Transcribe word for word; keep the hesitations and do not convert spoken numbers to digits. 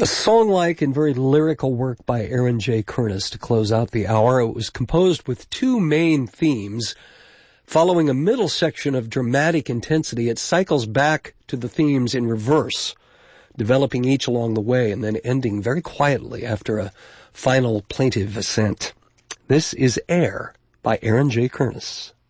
A song-like and very lyrical work by Aaron J. Kernis to close out the hour. It was composed with two main themes. Following a middle section of dramatic intensity, it cycles back to the themes in reverse, developing each along the way and then ending very quietly after a final plaintive ascent. This is Air by Aaron J. Kernis.